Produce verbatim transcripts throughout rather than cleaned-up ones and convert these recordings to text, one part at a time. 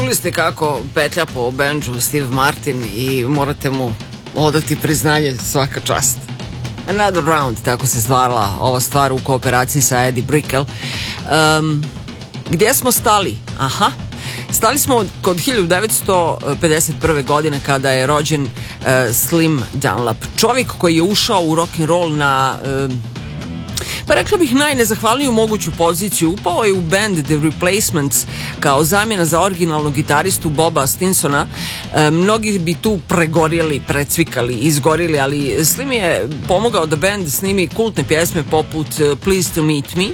Čuli ste kako petlja po bendžu Steve Martin i morate mu odati priznanje, svaka čast. Another Round, tako se zvala ova stvar u kooperaciji sa Eddie Brickell. Um, gdje smo stali? Aha, stali smo kod hiljadu devetsto pedeset prve. godine kada je rođen uh, Slim Dunlap. Čovjek koji je ušao u rock'n'roll na... Uh, pa rekla bih najnezahvalniju moguću poziciju. Upao je u band The Replacements kao zamjena za originalnog gitaristu Boba Stinsona. E, mnogi bi tu pregorjeli, precvikali, izgorili, ali Slim je pomogao da band snimi kultne pjesme poput Pleased to Meet Me.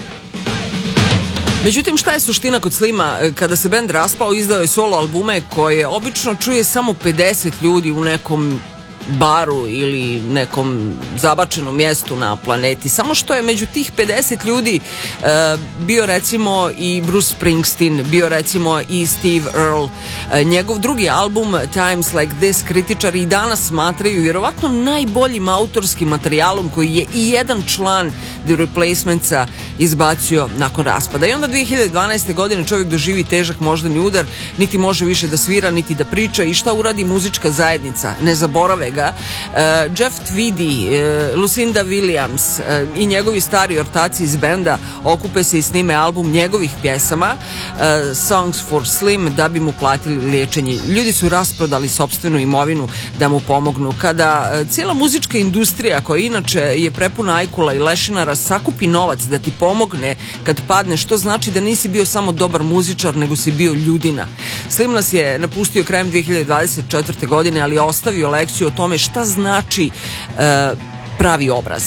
Međutim, šta je suština kod Slima? Kada se band raspao, izdao je solo albume koje obično čuje samo pedeset ljudi u nekom baru ili nekom zabačenom mjestu na planeti. Samo što je među tih pedeset ljudi uh, bio recimo i Bruce Springsteen, bio recimo i Steve Earle. Uh, njegov drugi album Times Like This kritičari i danas smatraju vjerovatno najboljim autorskim materijalom koji je i jedan član The Replacementsa izbacio nakon raspada. I onda dvije hiljade dvanaeste. godine čovjek doživi težak moždani udar, niti može više da svira, niti da priča, i šta uradi muzička zajednica? Ne zaborave ga. Uh, Jeff Tweedy, uh, Lucinda Williams uh, i njegovi stari ortaci iz benda okupe se i snime album njegovih pjesama uh, Songs for Slim da bi mu platili liječenje. Ljudi su rasprodali sopstvenu imovinu da mu pomognu. Kada uh, cijela muzička industrija, koja inače je prepuna ajkula i lešinara, sakupi novac da ti pomogne kad padne, što znači da nisi bio samo dobar muzičar, nego si bio ljudina. Slim nas je napustio krajem dvije hiljade dvadeset četvrte. godine, ali je ostavio lekciju o tome šta znači uh, pravi obraz.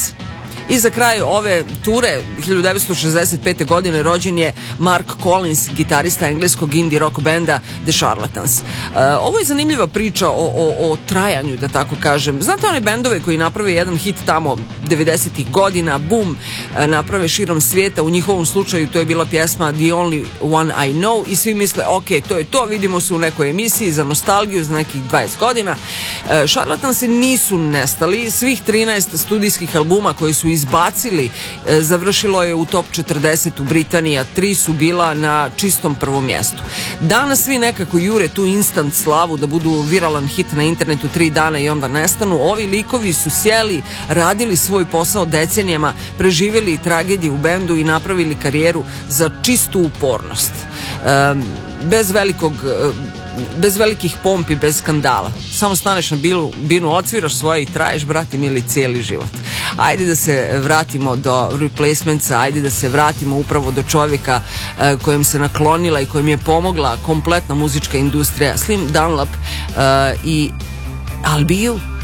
I za kraj ove ture, hiljadu devetsto šezdeset pete. godine rođen je Mark Collins, gitarista engleskog indie rock benda The Charlatans. Uh, ovo je zanimljiva priča o, o, o trajanju, da tako kažem. Znate one bendove koji naprave jedan hit tamo devedesetih. godina, bum, uh, naprave širom svijeta. U njihovom slučaju to je bila pjesma The Only One I Know i svi misle, ok, to je to, vidimo se u nekoj emisiji za nostalgiju za nekih dvadeset godina. Uh, Charlatansi nisu nestali. Svih trinaest studijskih albuma koji su izbacili, e, završilo je u top četrdeset u Britaniji, a tri su bila na čistom prvom mjestu. Danas svi nekako jure tu instant slavu da budu viralan hit na internetu tri dana i onda nestanu. Ovi likovi su sjeli, radili svoj posao decenijama, preživjeli tragediju u bendu i napravili karijeru za čistu upornost. E, bez velikog bez velikih pompi, bez skandala. Samo staneš na bilu, binu, odsviraš svoje i traješ, brati mili, cijeli život. Ajde da se vratimo do Replacementsa, ajde da se vratimo upravo do čovjeka uh, kojem se naklonila i kojem je pomogla kompletna muzička industrija, Slim Dunlap, uh, i I'll Be You.